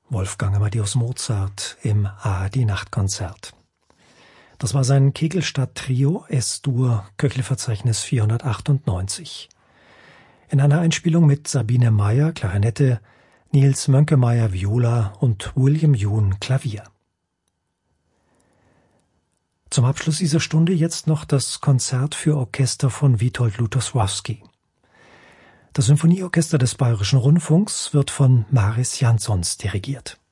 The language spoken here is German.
Wolfgang Amadeus Mozart im ARD-Nachtkonzert. Das war sein Kegelstadt-Trio S-Dur, Köchelverzeichnis 498. In einer Einspielung mit Sabine Meyer, Klarinette, Nils Mönkemeyer, Viola und William Yoon, Klavier. Zum Abschluss dieser Stunde jetzt noch das Konzert für Orchester von Witold Lutosławski. Das Symphonieorchester des Bayerischen Rundfunks wird von Maris Jansons dirigiert.